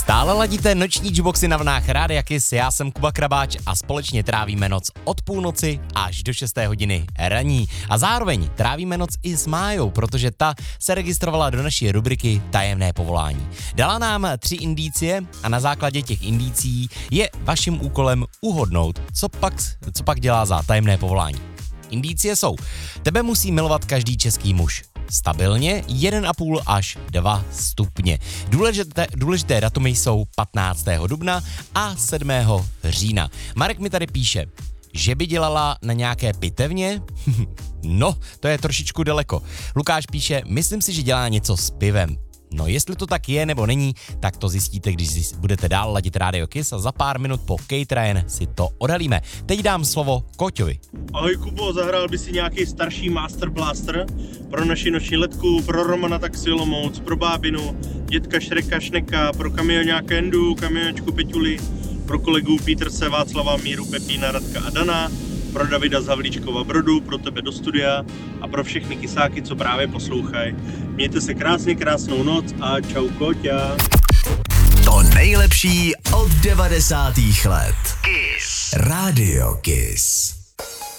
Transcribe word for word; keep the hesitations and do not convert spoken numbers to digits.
Stále ladíte noční jukeboxy na vlnách Rádia Kiss, já jsem Kuba Krabáč a společně trávíme noc od půlnoci až do šesté hodiny raní. A zároveň trávíme noc i s Májou, protože ta se registrovala do naší rubriky Tajemné povolání. Dala nám tři indicie a na základě těch indicí je vaším úkolem uhodnout, co pak, co pak dělá za tajemné povolání. Indicie jsou: tebe musí milovat každý český muž. Stabilně jedna celá pět až dva stupně. Důležité, důležité datumy jsou patnáctého dubna a sedmého října. Marek mi tady píše, že by dělala na nějaké pitevně? No, to je trošičku daleko. Lukáš píše, myslím si, že dělá něco s pivem. No, jestli to tak je nebo není, tak to zjistíte, když budete dál ladit Rádio Kiss a za pár minut po Kate Ryan si to odhalíme. Teď dám slovo Koťovi. Ahoj Kubo, zahrál by si nějaký starší Master Blaster pro naši noční letku, pro Romana Taxi Olomouc, pro bábinu, dětka Šreka Šneka, pro kamioňáka Endu, kamioňačku Peťuli, pro kolegu Peterse, Václava, Míru, Pepína, Radka a Dana, pro Davida z Havlíčkova Brodu, pro tebe do studia a pro všechny kysáky, co právě poslouchají. Mějte se krásně, krásnou noc a čau Koťa. To nejlepší od devadesátých let. Kiss. Rádio Kiss.